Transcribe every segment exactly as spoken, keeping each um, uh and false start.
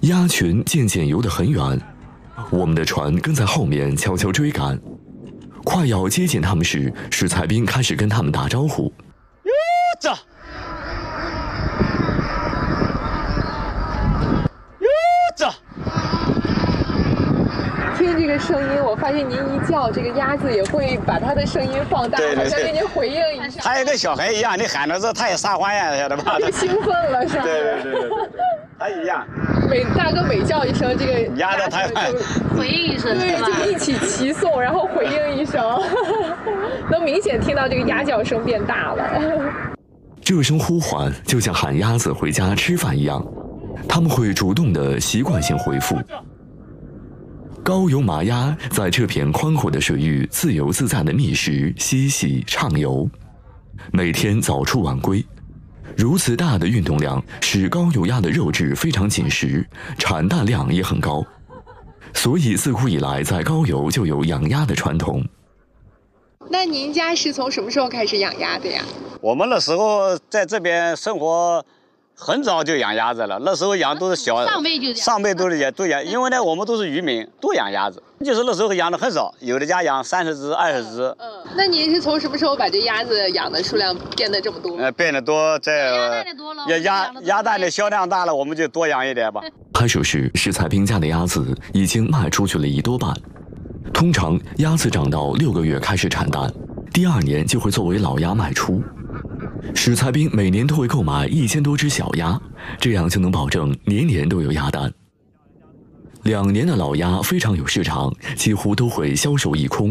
鸭群渐渐游得很远，我们的船跟在后面悄悄追赶。快要接近他们时，史才兵开始跟他们打招呼。 哟这，哟这。 听这个声音，我发现您一叫，这个鸭子也会把它的声音放大， 对对对， 好像给您回应一下。 它也跟小孩一样，你喊着这，它也撒欢呀，晓得吧？ 就兴奋了，是吧？ 对对对对对，它一样。 每大哥每叫一声，这个鸭子它回应一声， 对，就一起齐颂，然后回应一声，能明显听到这个鸭叫声变大了。 这声呼唤就像喊鸭子回家吃饭一样，他们会主动的习惯性回复。高游麻鸭在这片宽阔的水域自由自在的觅食、嬉戏、畅游，每天早出晚归。如此大的运动量使高游鸭的肉质非常紧实，产蛋量也很高，所以自古以来在高游就有养鸭的传统。 那您家是从什么时候开始养鸭的呀？ 我们那时候在这边生活。很早就养鸭子了，那时候养都是小， 上辈就上辈都是也都养，因为呢我们都是渔民，都养鸭子，就是那时候养的很少，有的家养三十只、二十只。 嗯，那您是从什么时候把这鸭子养的数量变得这么多？ 呃，变得多，这鸭鸭鸭蛋的销量大了，我们就多养一点吧。 拍手时，史才兵家的鸭子已经卖出去了一多半。通常鸭子长到六个月开始产蛋，第二年就会作为老鸭卖出。史才兵每年都会购买一千多只小鸭，这样就能保证年年都有鸭蛋。两年的老鸭非常有市场，几乎都会销售一空。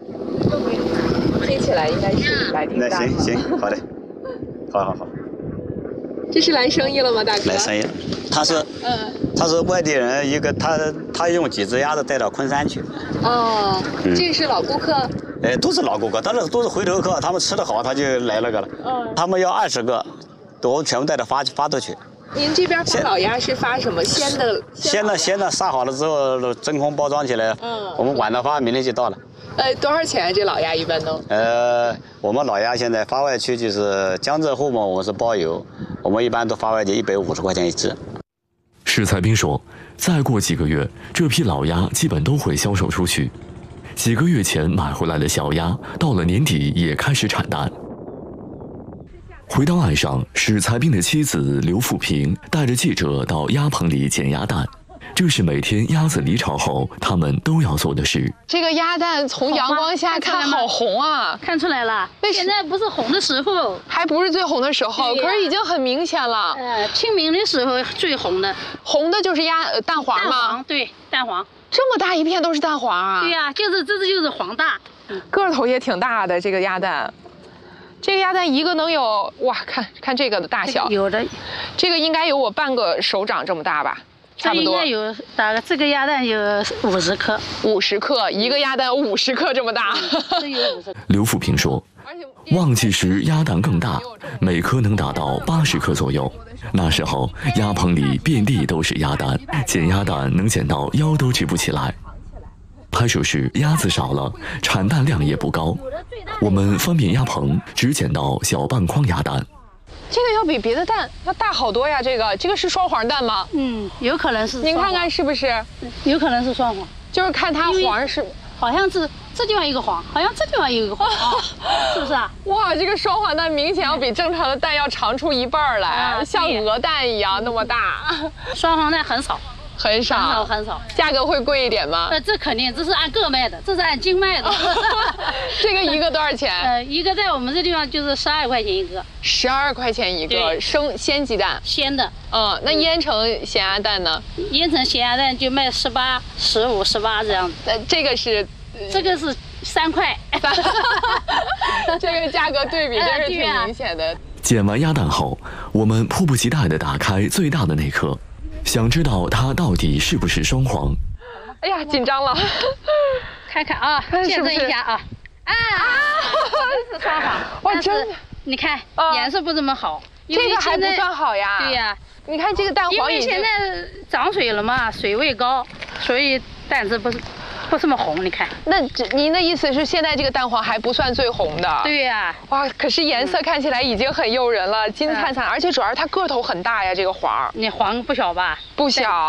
听起来应该是来挺大的。 那行行，好的，好好好。 这是来生意了吗，大哥？ 来生意，他是，嗯，他是外地人，一个他他用几只鸭子带到昆山去。 哦，嗯、这是老顾客。 哎，都是老顾客，但是都是回头客，他们吃得好，他就来那个了。嗯，他们要二十个，我们全部带着发发出去。 您这边发老鸭是发什么？鲜的？ 鲜的鲜的，杀好了之后真空包装起来。嗯，我们晚上发，明天就到了。 呃，多少钱这老鸭一般都？ 呃，我们老鸭现在发外区就是江浙沪嘛，我们是包邮，我们一般都发外就一百五十块钱一只。 史才兵说，再过几个月，这批老鸭基本都会销售出去。几个月前买回来的小鸭，到了年底也开始产蛋。回到岸上，史才兵的妻子刘富平带着记者到鸭棚里捡鸭蛋，这是每天鸭子离巢后他们都要做的事。 这个鸭蛋从阳光下看好红啊， 看出来了。现在不是红的时候， 还不是最红的时候，可是已经很明显了。 呃，清明的时候最红的， 红的就是鸭呃蛋黄吗？ 蛋黄，对，蛋黄。 这么大一片都是蛋黄啊！ 对呀、啊，就是这是就是黄大， 嗯、个头也挺大的这个鸭蛋。这个鸭蛋一个能有哇，看看这个的大小， 有的，这个应该有我半个手掌这么大吧，差不多。 应该有大概这个鸭蛋有五十克， 五十克一个鸭蛋有五十克这么大。 这有五十。 刘富平说，旺季时鸭蛋更大，每颗能达到八十克左右。那时候鸭棚里遍地都是鸭蛋，捡鸭蛋能捡到腰都举不起来。拍手时鸭子少了，产蛋量也不高。我们翻遍鸭棚，只捡到小半筐鸭蛋。 这个要比别的蛋要大好多呀！这个这个是双黄蛋吗？ 嗯，有可能是。 您看看是不是？ 有可能是双黄， 就是看它黄是， 好像是这地方一个黄，好像这地方有一个黄，哦、是不是啊？ 哇，这个双黄蛋明显要比正常的蛋要长出一半来，啊、像鹅蛋一样那么大。 双黄蛋很少。 很少， 很少，很少。 价格会贵一点吗？ 呃，这肯定，这是按个卖的，这是按斤卖的。 这个一个多少钱？ 呃，一个在我们这地方就是十二块钱一个。 十二块钱一个生鲜鸡蛋。 鲜的。 嗯，那腌成咸鸭蛋呢？ 腌成咸鸭蛋就卖十八、十五、十八这样子。 呃，这个是， 这个是三块。 这个价格对比真是挺明显的。 捡完鸭蛋后，我们迫不及待地打开最大的那颗。想知道它到底是不是双黄？ 哎呀，紧张了， 看看啊，见证一下啊！啊，这是双黄， 哇，真的， 你看颜色不怎么好， 这个还不算好呀。 对呀， 你看这个蛋黄， 因为现在涨水了嘛，水位高，所以蛋质不是不这么红。你看， 那您的意思是现在这个蛋黄还不算最红的？ 对呀。 哇，可是颜色看起来已经很诱人了，金灿灿，而且主要是它个头很大呀，这个黄。 你黄不小吧？ 不小。